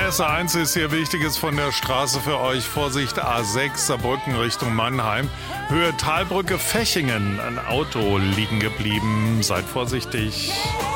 SR1 ist hier Wichtiges von der Straße für euch. Vorsicht, A6, Saarbrücken Richtung Mannheim. Höhe Talbrücke Fechingen. Ein Auto liegen geblieben. Seid vorsichtig.